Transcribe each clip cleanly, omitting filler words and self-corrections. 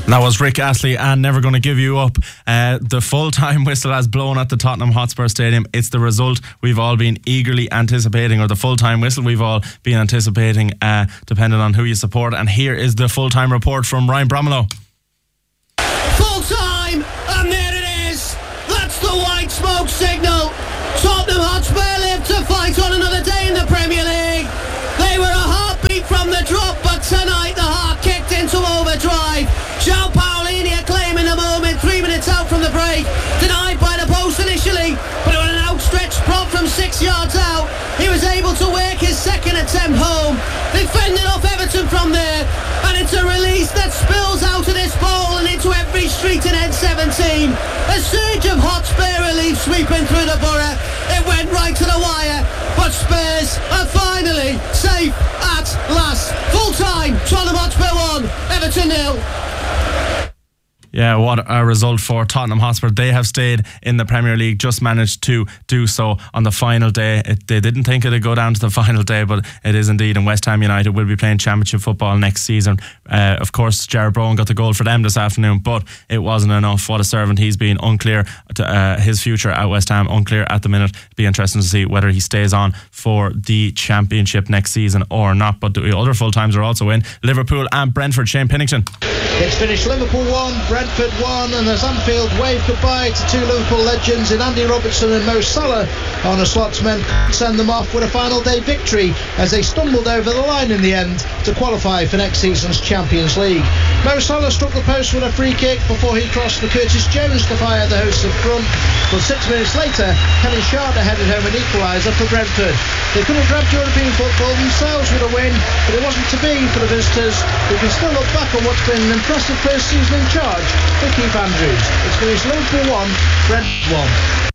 That was Rick Astley and Never Gonna Give You Up. The full-time whistle has blown at the Tottenham Hotspur Stadium. It's the result we've all been eagerly anticipating, or the full-time whistle we've all been anticipating, depending on who you support. And here is the full-time report from Ryan Bromelow. Full-time, and there it is. That's the white smoke signal. Tottenham Hotspur live to fight on another day in the Premier League. They were a heartbeat from the drop, but tonight the heart kicked into overdrive. João Paulini claiming the moment 3 minutes out from the break, denied by the post initially, but on an outstretched prop from 6 yards out, he was able to work his second attempt home. They fended off Everton from there, and it's a release that spills out of this bowl and into every street in N17. A surge of Hotspur relief sweeping through the borough. It went right to the wire, but Spurs are finally safe at last. Full time, Tottenham Hotspur 1, Everton 0. Yeah, what a result for Tottenham Hotspur. They have stayed in the Premier League, just managed to do so on the final day. They didn't think it'd go down to the final day, but it is indeed. And West Ham United will be playing Championship football next season. Of course, Jared Bowen got the goal for them this afternoon, but it wasn't enough. What a servant he's been. Unclear to, his future at West Ham, unclear at the minute. It'll be interesting to see whether he stays on for the Championship next season or not. But the other full times are also in. Liverpool and Brentford. Shane Pennington. It's finished Liverpool 1, Brentford 1, and as Anfield wave goodbye to two Liverpool legends in Andy Robertson and Mo Salah, Arne Slot's men send them off with a final day victory as they stumbled over the line in the end to qualify for next season's Champions League. Mo Salah struck the post with a free kick before he crossed for Curtis Jones to fire the hosts in front, but 6 minutes later Kenny Sharder headed home an equaliser for Brentford. They could have grabbed European football themselves with a win, but it wasn't to be for the visitors, who can still look back on what's been an impressive first season in charge for Keith Andrews. It's finished Liverpool 1, Brentford 1.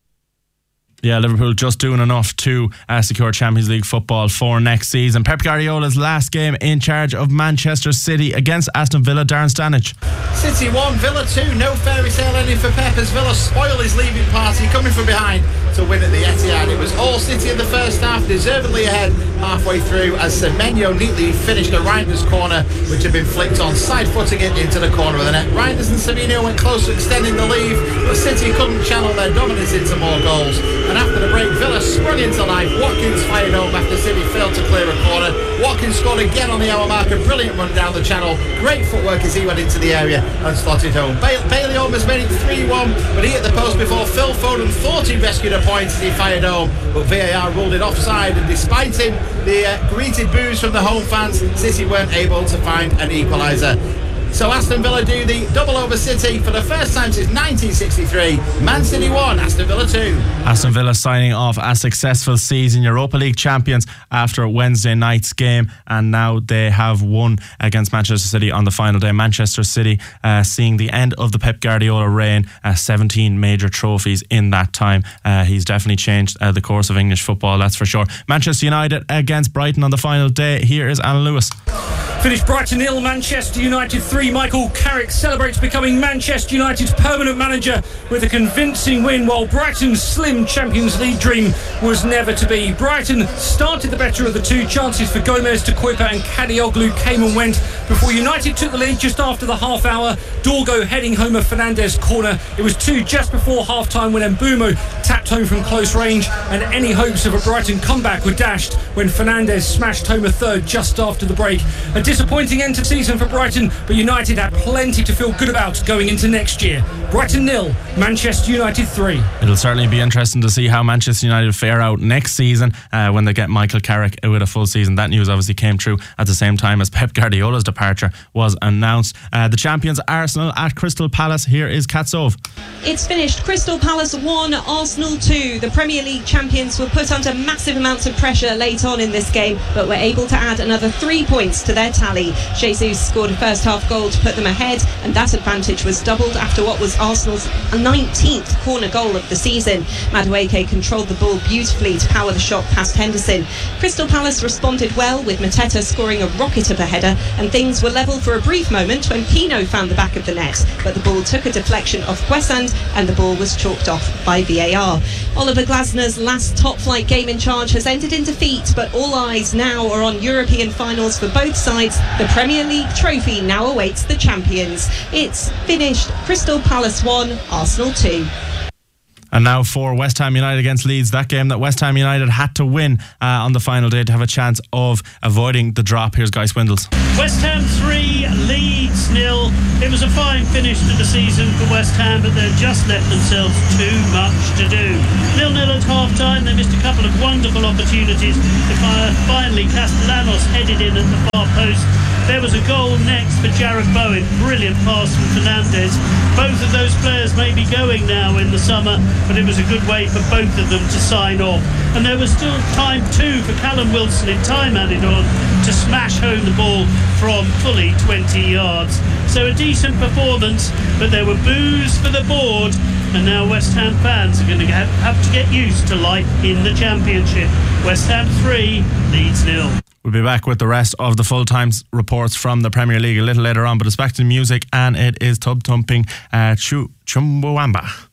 Yeah, Liverpool just doing enough to secure Champions League football for next season. Pep Guardiola's last game in charge of Manchester City against Aston Villa. Darren Stanage. City 1, Villa 2. No fairy tale ending for Pep as Villa spoil his leaving party, coming from behind to win at the Etihad. It was all City in the first half, deservedly ahead halfway through as Semenyo neatly finished a Reinders corner which had been flicked on, side-footing it into the corner of the net. Reinders and Semenyo went close to extending the lead, but City couldn't channel their dominance into more goals. And after the break, Villa sprung into life. Watkins fired home after City failed to clear a corner. Watkins scored again on the hour mark, a brilliant run down the channel. Great footwork as he went into the area and slotted home. Bailey almost made it 3-1, but he hit the post before Phil Foden thought he rescued a point as he fired home, but VAR ruled it offside, and despite him, the greeted boos from the home fans, City weren't able to find an equaliser. So Aston Villa do the double over City for the first time since 1963. Man City 1, Aston Villa 2. Aston Villa signing off a successful season, Europa League champions after Wednesday night's game, and now they have won against Manchester City on the final day. Manchester City seeing the end of the Pep Guardiola reign, 17 major trophies in that time. He's definitely changed the course of English football, that's for sure. Manchester United against Brighton on the final day. Here is Alan Lewis. Finished Brighton 0, Manchester United 3. Michael Carrick celebrates becoming Manchester United's permanent manager with a convincing win, while Brighton's slim Champions League dream was never to be. Brighton started the better of the two. Chances for Gomez, Tuquepa and Kadioglu came and went before United took the lead just after the half hour. Dorgo heading home a Fernandes corner. It was 2 just before half time when Mbeumo tapped home from close range, and any hopes of a Brighton comeback were dashed when Fernandes smashed home a third just after the break. A disappointing end to season for Brighton, but United had plenty to feel good about going into next year. Brighton 0, Manchester United 3. It'll certainly be interesting to see how Manchester United fare out next season when they get Michael Carrick with a full season. That news obviously came true at the same time as Pep Guardiola's departure was announced. The champions Arsenal at Crystal Palace. Here is Kat Sove. It's finished Crystal Palace 1, Arsenal 2. The Premier League champions were put under massive amounts of pressure late on in this game, but were able to add another 3 points to their tally. Jesus scored a first half goal to put them ahead, and that advantage was doubled after what was Arsenal's 19th corner goal of the season. Madueke controlled the ball beautifully to power the shot past Henderson. Crystal Palace responded well, with Mateta scoring a rocket of a header, and things were level for a brief moment when Pino found the back of the net, but the ball took a deflection off Kwesand and the ball was chalked off by VAR. Oliver Glasner's last top-flight game in charge has ended in defeat, but all eyes now are on European finals for both sides. The Premier League trophy now awaits makes the champions. It's finished Crystal Palace 1, Arsenal 2. And now for West Ham United against Leeds, that game that West Ham United had to win on the final day to have a chance of avoiding the drop. Here's Guy Swindles. West Ham 3, Leeds 0. It was a fine finish to the season for West Ham, but they'd just left themselves too much to do. 0-0 at half-time. They missed a couple of wonderful opportunities. Finally, Castellanos headed in at the far post. There was a goal next for Jarrod Bowen. Brilliant pass from Fernandes. Both of those players may be going now in the summer, but it was a good way for both of them to sign off. And there was still time too for Callum Wilson, in time added on, to smash home the ball from fully 20 yards. So a decent performance, but there were boos for the board, and now West Ham fans are going to have to get used to life in the Championship. West Ham 3, Leeds 0. We'll be back with the rest of the full-time reports from the Premier League a little later on, but it's back to the music, and it is Tub Thumping Chumbawamba.